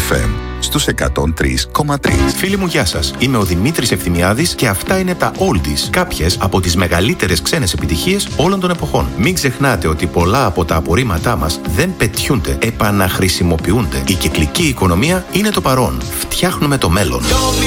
FM στους 103,3. Φίλοι μου, γεια σας. Είμαι ο Δημήτρης Ευθυμιάδης και αυτά είναι τα Oldies. Κάποιες από τις μεγαλύτερες ξένες επιτυχίες όλων των εποχών. Μην ξεχνάτε ότι πολλά από τα απορρίμματά μας δεν πετιούνται, επαναχρησιμοποιούνται. Η κυκλική οικονομία είναι το παρόν. Φτιάχνουμε το μέλλον.